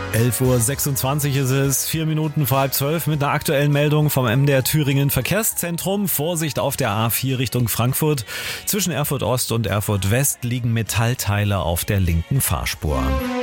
11.26 Uhr ist es, 4 Minuten vor halb 12 mit einer aktuellen Meldung vom MDR Thüringen Verkehrszentrum. Vorsicht auf der A4 Richtung Frankfurt. Zwischen Erfurt Ost und Erfurt West liegen Metallteile auf der linken Fahrspur.